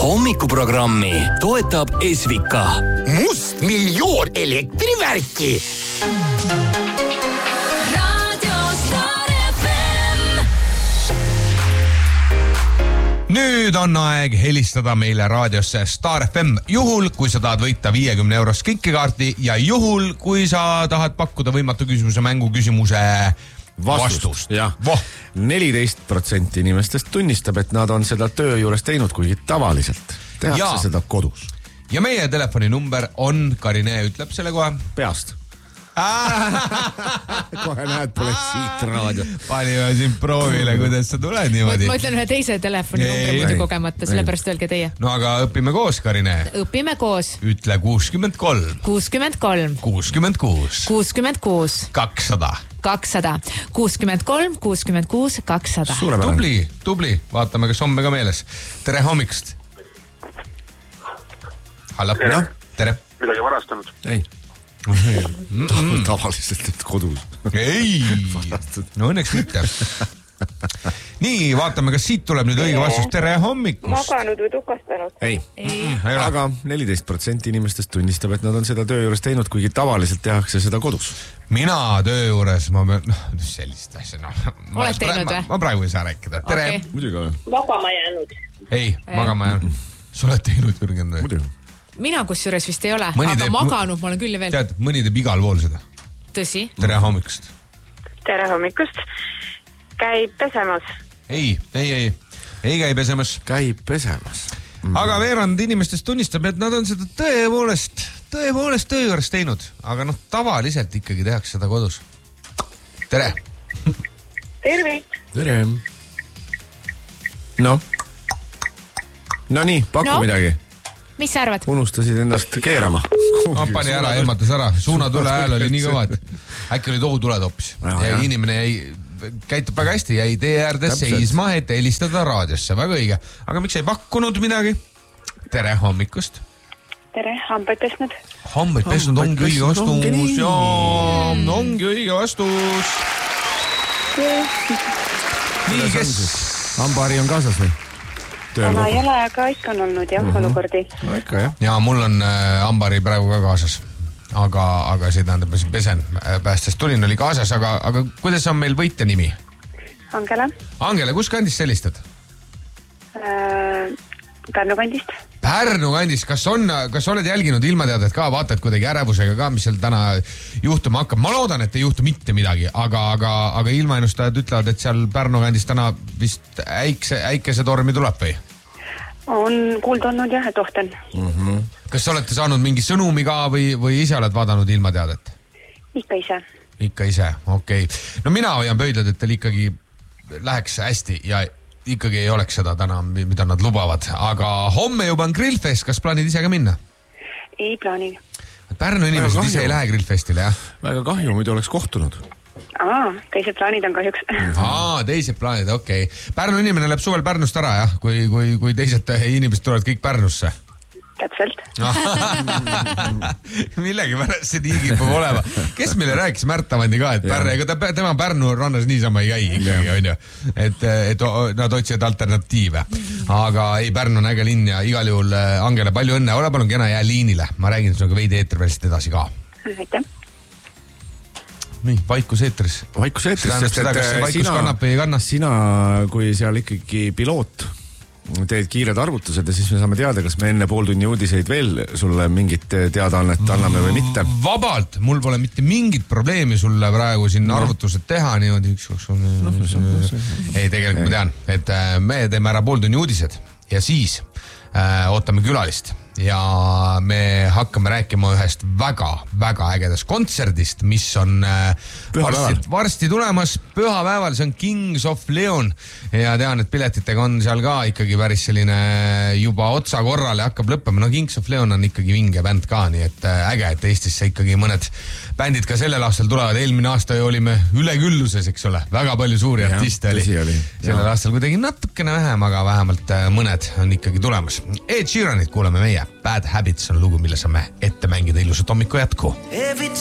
Hommikuprogrammi toetab Esvika. Must miljoon elektrivärki. Nüüd on aeg helistada meile raadiosse Star FM juhul, kui sa tahad võita 50 € kinkikaarti ja juhul, kui sa tahad pakkuda võimatu küsimuse mängu küsimuse vastust. Jah. 14% inimestest tunnistab, et nad on seda töö juures teinud, kuigi tavaliselt tehakse seda kodus. Ja meie telefoninumber on, Karine ütleb selle kohe. Peast. Kohe näed, pole siit raadio. Panime siin proovile, kuidas sa tuled niimoodi. Ma ütlen ühe teise telefoninumbri muidu kogemata, sellepärast öelge teie. No aga õpime koos, Karine. Õpime koos. Ütle 63. 63. 66. 66. 200. 200. 63, 66, 200. Tubli. Vaatame, kas homme ka meeles. Tere hommikust. Hallo. Tere. Midagi varastanud? Ei. Tavaliselt et kodus. Ei. No õnneks mitte. Nii, vaatame, kas siit tuleb nüüd õige vastus. Tere hommikust. Maganud või tukastanud? Ei. Aga 14% inimestest tunnistab, et nad on seda töö juures teinud, kuigi tavaliselt tehakse seda kodus. Mina töö juures, ma pean, sellist asja, Oled teinud või? Ma praegu ei saa rääkida. Tere. Okay. Muidugi. Magama jäänud? Ei, magama jäänud. Sa oled teinud, Jürgen? Muidugi. Mina kusjuures vist ei ole, aga maganud ma olen küll ja veel. Tead, mõni teeb igal pool seda. Tõsi? Tere hommikust. Tere hommikust. Käib pesemas? Ei käi pesemas. Käib pesemas. Aga veerand inimestest tunnistab, et nad on seda tõepoolest töö juures teinud. Aga tavaliselt ikkagi tehakse seda kodus. Tere. Tervist. Tere. No nii, paku midagi. Mis sa arvad? Unustasid ennast keerama. Pani ära, ehmatas ära. Suunatule hääl oli nii kõva, et äkki oli tohutuled hoopis. Ja inimene käitub väga hästi, jäi tee äärde seisma, et helistada raadiosse. Väga õige. Aga miks ei pakkunud midagi? Tere hommikust. Tere, hambaid pesnud? Hambaid pesnud ongi õige vastus. Jaa, ongi õige vastus. Nii, kes? Hambahari on kaasas või? Ma ei ole, aga ikka on olnud olukordi. No ikka jah. Ja mul on hambahari praegu ka kaasas. Aga see tähendab, ma siin pesen. Päästest tulin, oli kaasas, aga kuidas on meil võitja nimi? Angele, kus kandist sellistad? Pärnu kandist. Pärnu kandist, kas oled jälginud ilmateadet ka, vaatad kuidagi ärevusega ka, mis seal täna juhtuma hakkab? Ma loodan, et ei juhtu mitte midagi, aga ilmaennustajad ütlevad, et seal Pärnu kandis täna vist äikese tormi tuleb või? On kuulda olnud jah, et ohten. Kas olete saanud mingi sõnumi ka või ise oled vaadanud ilmateadet? Ikka ise, okei. No mina hoian pöidlad, et teil ikkagi läheks hästi ja ikkagi ei oleks seda täna, mida nad lubavad. Aga homme juba on grillfest, kas plaanid ise ka minna? Ei plaani. Pärnu inimesed ise ei lähe grillfestile, jah? Väga kahju, muidu oleks kohtunud. Teised plaanid on kahjuks. Teised plaanid, okei. Pärnu inimene läheb suvel Pärnust ära, jah? Kui teised inimesed tulevad kõik Pärnusse. Täpselt. Millegi pärast see nii kipub olema. Kes meile rääkis Märt Avandi ka, et tema Pärnu rannas niisama ei käi ikkagi, on ju. Et nad otsivad alternatiive. Aga ei, Pärnu on äge linn ja igal juhul Angele palju õnne. Ole palun kena jää liinile. Ma räägin sinuga veidi eetrivälist edasi ka. Aitäh. Nii, vaikus eetris. Vaikus eetris, sest et vaikus kannab või ei kanna. Sina, kui seal ikkagi piloot teed kiired arvutused ja siis me saame teada, kas me enne pooltunni uudiseid veel sulle mingit teadaannet anname või mitte. Vabalt, mul pole mitte mingit probleemi sulle praegu siin arvutused teha niimoodi. Ei, tegelikult ma tean, et me teeme ära pooltunni uudised ja siis ootame külalist. Ja me hakkame rääkima ühest väga ägedast kontserdist, mis on varsti tulemas pühapäeval, see on Kings of Leon ja tean, et piletitega on seal ka ikkagi päris selline juba otsa korrale hakkab lõppema. No Kings of Leon on ikkagi vinge bänd ka, nii et äge, et Eestisse ikkagi mõned bändid ka sellel aastal tulevad. Eelmine aasta ju olime ülekülluses, eks ole, väga palju suuri artiste oli. Sellel aastal kuidagi natukene vähem, aga vähemalt mõned on ikkagi tulemas. Ed Sheeranit kuuleme meie. Bad Habits on lugu, mille saame ette mängida ilusat hommiku jätku.